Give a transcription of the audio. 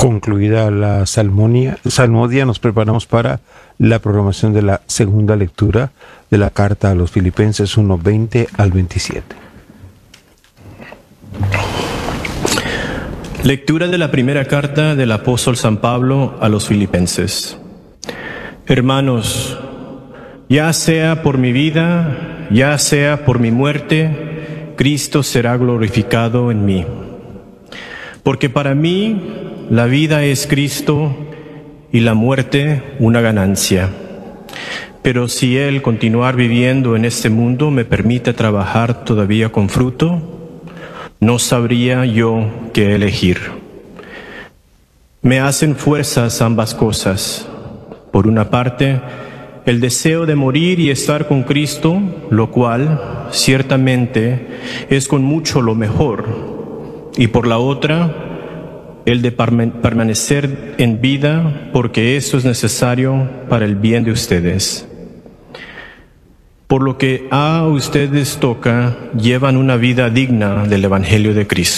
Concluida la salmodia, nos preparamos para la programación de la segunda lectura de la carta a los Filipenses 1:20 al 27. Lectura de la primera carta del apóstol San Pablo a los Filipenses. Hermanos, ya sea por mi vida, ya sea por mi muerte, Cristo será glorificado en mí. Porque para mí la vida es Cristo y la muerte una ganancia. Pero si Él continuar viviendo en este mundo me permite trabajar todavía con fruto, no sabría yo qué elegir. Me hacen fuerzas ambas cosas. Por una parte, el deseo de morir y estar con Cristo, lo cual ciertamente es con mucho lo mejor. Y por la otra, el de permanecer en vida, porque eso es necesario para el bien de ustedes. Por lo que a ustedes toca, llevan una vida digna del Evangelio de Cristo.